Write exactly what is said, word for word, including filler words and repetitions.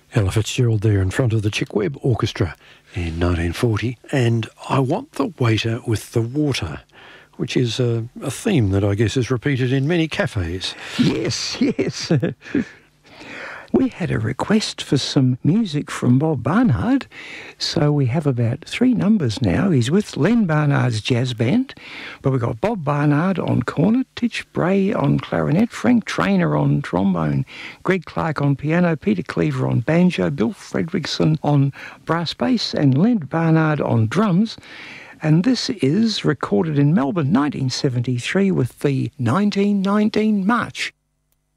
Ella Fitzgerald there in front of the Chick Webb Orchestra in nineteen forty. And I Want the Waiter with the Water, which is a, a theme that I guess is repeated in many cafes. Yes, yes. We had a request for some music from Bob Barnard, so we have about three numbers now. He's with Len Barnard's jazz band, but we've got Bob Barnard on cornet, Titch Bray on clarinet, Frank Trainer on trombone, Greg Clark on piano, Peter Cleaver on banjo, Bill Fredrickson on brass bass, and Len Barnard on drums. And this is recorded in Melbourne, nineteen seventy-three, with the nineteen nineteen March.